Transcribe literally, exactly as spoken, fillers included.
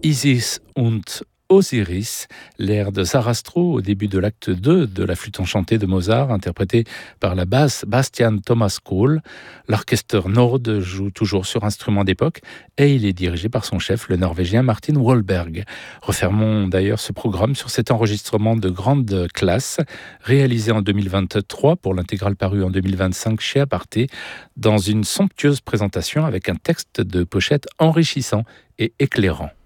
Isis und Osiris, l'air de Sarastro au début de l'acte deux de la flûte enchantée de Mozart, interprété par la basse Bastian Thomas Kohl. L'orchestre Nord joue toujours sur instrument d'époque et il est dirigé par son chef, le Norvégien Martin Wahlberg. Refermons d'ailleurs ce programme sur cet enregistrement de grande classe, réalisé en deux mille vingt-trois pour l'intégrale parue en deux mille vingt-cinq chez Aparté, dans une somptueuse présentation avec un texte de pochette enrichissant et éclairant.